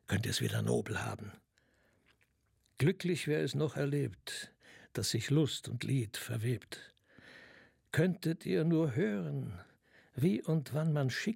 könnt ihr's wieder nobel haben. Glücklich wer es noch erlebt, dass sich Lust und Lied verwebt. Könntet ihr nur hören, wie und wann man